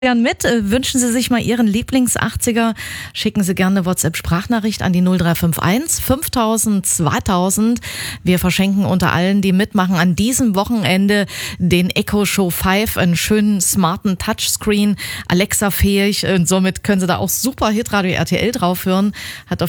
Gern mit. Wünschen Sie sich mal Ihren Lieblings-80er, schicken Sie gerne eine WhatsApp-Sprachnachricht an die 0351 5000 2000. Wir verschenken unter allen, die mitmachen, an diesem Wochenende den Echo Show 5, einen schönen, smarten Touchscreen, Alexa-fähig. Und somit können Sie da auch super Hitradio RTL drauf hören. Hat auf